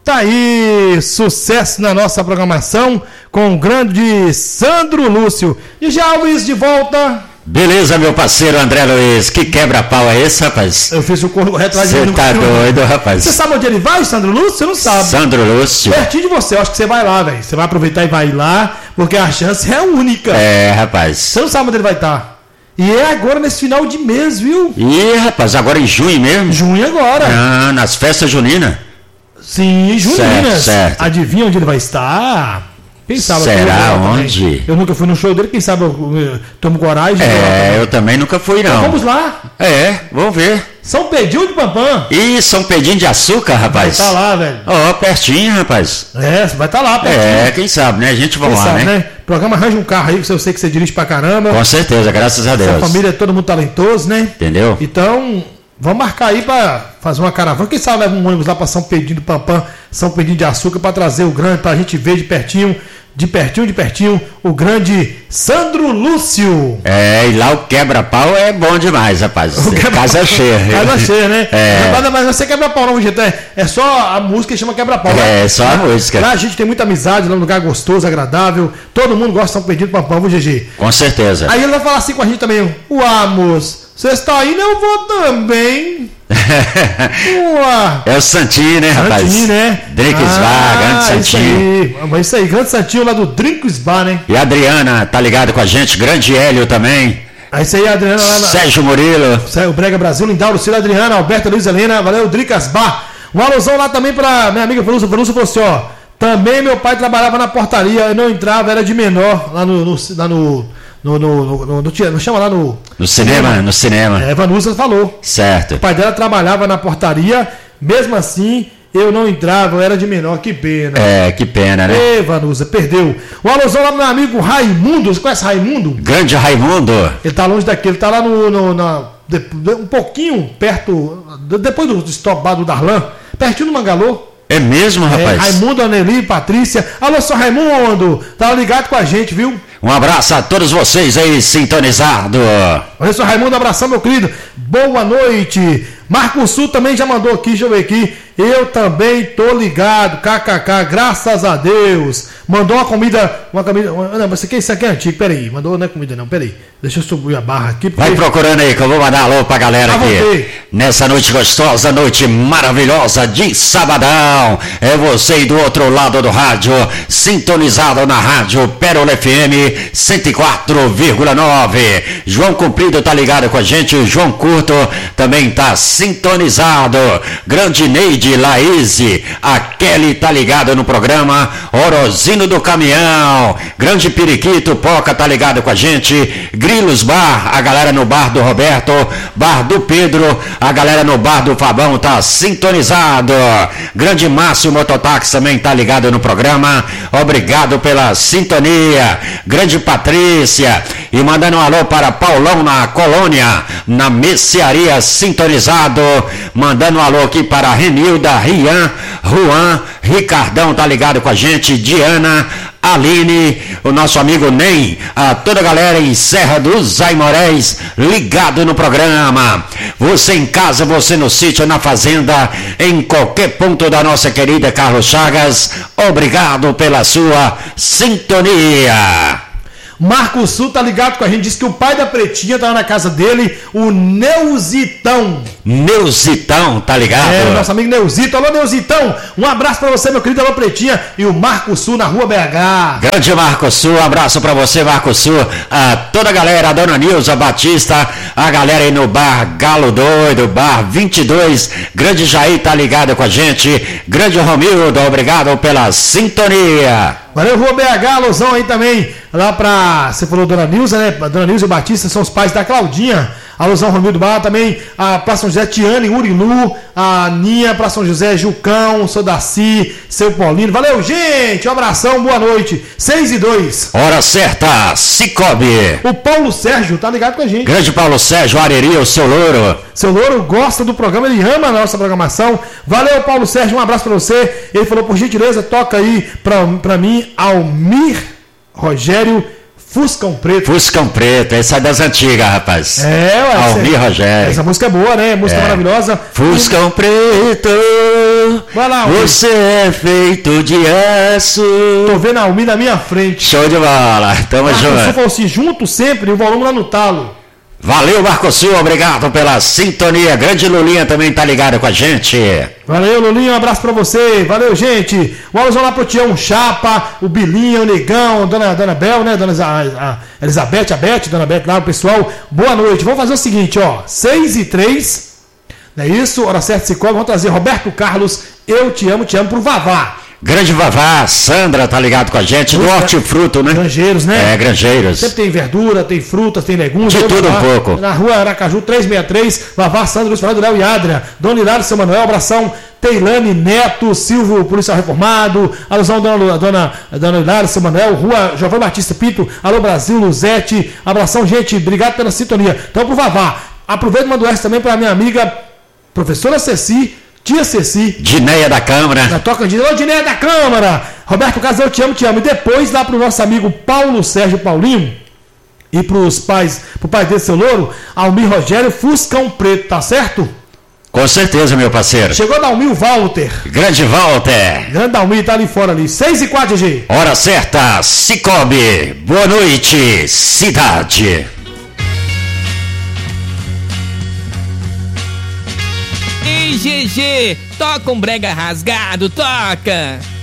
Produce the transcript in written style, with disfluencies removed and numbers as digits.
Tá aí, sucesso na nossa programação com o grande Sandro Lúcio. E já Luiz de volta. Beleza, meu parceiro André Luiz, que quebra-pau é esse, rapaz? Eu fiz o corpo reto. Você tá doido, rapaz? Você sabe onde ele vai, Sandro Lúcio? Você não sabe. Sandro Lúcio. Pertinho de você, eu acho que você vai lá, velho. Você vai aproveitar e vai lá, porque a chance é única. É, rapaz. Você não sabe onde ele vai estar. E é agora nesse final de mês, viu? Ih, rapaz, agora em junho mesmo? Junho agora. Ah, nas festas juninas? Sim, juninas. Certo. Adivinha onde ele vai estar? Quem sabe? Será onde? Eu nunca fui no show dele, quem sabe eu tomo coragem. Eu também nunca fui, não. Então vamos lá. Vamos ver. São Pedrinho de Pampã. Ih, São Pedrinho de Açúcar, rapaz. Vai estar lá, velho. Ó, pertinho, rapaz. Vai estar lá, pertinho. Quem sabe, né? A gente vai lá, né? Programa arranja um carro aí, que eu sei que você dirige pra caramba. Com certeza, graças a Deus. Sua família é todo mundo talentoso, né? Entendeu? Então, vamos marcar aí pra fazer uma caravana. Quem sabe leva um ônibus lá pra São Pedrinho do Pampã, São Pedrinho de Açúcar, pra trazer o grande, pra gente ver de pertinho, o grande Sandro Lúcio. E lá o quebra-pau é bom demais, rapaz. Casa cheia. Casa cheia, né? Mas você quebra-pau não, gente. É só a música que chama quebra-pau. É só a música. Lá a gente tem muita amizade, lá é um lugar gostoso, agradável. Todo mundo gosta de São Pedrinho do Pampã, viu, GG? Com certeza. Aí ele vai falar assim com a gente também. Moço, você está indo, eu vou também. É o Santinho, né, rapaz? Santinho, né? Drinks Bar, grande Santinho. Isso aí, grande Santinho lá do Drinks Bar, né? E a Adriana tá ligado com a gente, grande Hélio também. Isso aí, a Adriana lá na... Sérgio Murilo. O Brega Brasil, Lindauro, Ciro, Adriana, Alberta, Luiz Helena, valeu, Drinks Bar. Um alusão lá também pra minha amiga Vanúcia falou assim, ó. Também meu pai trabalhava na portaria, eu não entrava, era de menor, lá no chama lá no cinema. No cinema. Vanúcia falou. Certo. O pai dela trabalhava na portaria, mesmo assim, eu não entrava, eu era de menor, que pena. Que pena, né? Vanúcia, perdeu. Um alusão lá pro meu amigo Raimundo, você conhece Raimundo? Grande Raimundo. Ele tá longe daqui, ele tá lá um pouquinho perto, depois do stop bar do Darlan, pertinho do Mangalô. É mesmo, rapaz? Raimundo, Aneli, Patrícia. Alô, só Raimundo, tá ligado com a gente, viu? Um abraço a todos vocês aí, sintonizado. Olha só, Raimundo, abração, meu querido. Boa noite. Marco Sul também já mandou aqui, deixa eu ver aqui. Eu também tô ligado, kkk, graças a Deus. Mandou uma comida. Não, mas isso aqui é antigo, peraí. Mandou, não é comida não, peraí. Deixa eu subir a barra aqui. Vai procurando aí que eu vou mandar alô pra galera aqui. Nessa noite gostosa, noite maravilhosa de sabadão. É você aí do outro lado do rádio, sintonizado na rádio Pérola FM 104,9. João Comprido tá ligado com a gente, o João Curto também tá sintonizado. Grande Neide, Laís, a Kelly tá ligada no programa, Orozino do Caminhão, Grande Periquito, Poca tá ligado com a gente, Grilos Bar, a galera no bar do Roberto, bar do Pedro, a galera no bar do Fabão tá sintonizado. Grande Márcio Mototáxi também tá ligado no programa, obrigado pela sintonia. Grande Patrícia, e mandando um alô para Paulão na Colônia, na Mercearia, sintonizado. Mandando um alô aqui para Renilda, Rian, Juan, Ricardão tá ligado com a gente, Diana, Aline, o nosso amigo Ney, a toda a galera em Serra dos Aimorés, ligado no programa. Você em casa, você no sítio, na fazenda, em qualquer ponto da nossa querida Carlos Chagas, obrigado pela sua sintonia. Marco Sul tá ligado com a gente, disse que o pai da Pretinha tava na casa dele, o Neuzitão. Neuzitão, tá ligado? O nosso amigo Neuzito. Alô, Neuzitão, um abraço pra você, meu querido. Alô, Pretinha. E o Marco Sul na Rua BH. Grande Marco Sul, um abraço pra você, Marco Sul. A toda a galera, a dona Nilza Batista, a galera aí no bar Galo Doido, bar 22. Grande Jair tá ligado com a gente. Grande Romildo, obrigado pela sintonia. Valeu, Rua BH, alusão aí também, lá pra, você falou Dona Nilza, né? A Dona Nilza e o Batista são os pais da Claudinha. Alusão Romildo Bar também, a Praça São José, Tiane, Urilu, a Aninha, Praça São José, Jucão, seu Daci, seu Paulino. Valeu, gente, um abração, boa noite. 6:02. Hora certa, Cicobi. O Paulo Sérgio tá ligado com a gente. Grande Paulo Sérgio, Areri, o seu louro. Seu louro gosta do programa, ele ama a nossa programação. Valeu, Paulo Sérgio, um abraço pra você. Ele falou, por gentileza, toca aí pra mim, Almir Rogério Fuscão Preto. Fuscão Preto, essa é das antigas, rapaz. Almir Rogério. Essa música é boa, né? Música maravilhosa. Fuscão Preto, vai lá, você é feito de aço. Tô vendo a Almir na minha frente. Show de bola, tamo junto. Marco Sul falou assim, junto sempre, o volume lá no talo. Valeu, Marco Sul, obrigado pela sintonia. Grande Lulinha também tá ligado com a gente. Valeu, Lulinha, um abraço pra você. Valeu, gente. Um alusão lá pro Tião Chapa, o Bilinho, o Negão, Dona Bel, né? Dona Elizabeth, a Beth, Dona Beth lá, o pessoal. Boa noite. Vamos fazer o seguinte, ó. 6h03, não é isso? Hora certa se come. Vamos trazer Roberto Carlos, Eu Te Amo pro Vavá. Grande Vavá, Sandra tá ligado com a gente, do Hortifruto, né? Granjeiros, né? Granjeiros. Sempre tem verdura, tem frutas, tem legumes. De tudo lá, um pouco. Na rua Aracaju 363, Vavá, Sandra, Luiz Fernando, Léo e Adria. Dona Hilário, São Manuel, abração. Teilane Neto, Silvio, policial reformado. Alusão, Dona Hilário, São Manuel, Rua Giovanni Batista Pinto. Alô, Brasil, Luzete. Abração, gente. Obrigado pela sintonia. Então, pro Vavá. Aproveito e mando essa também pra minha amiga, professora Ceci. Tia Ceci. Dineia da Câmara. Na toca de Ô, Dineia da Câmara. Roberto Carlos, eu te amo. E depois lá pro nosso amigo Paulo Sérgio Paulinho. E pro pai dele, seu louro, Almir Rogério, Fuscão Preto, tá certo? Com certeza, meu parceiro. Chegou Dalmir Walter. Grande Walter. Grande Dalmir, tá ali fora ali. 6h04, GG. Hora certa, Cicobi. Boa noite, cidade. Ei, GG, toca um brega rasgado, toca!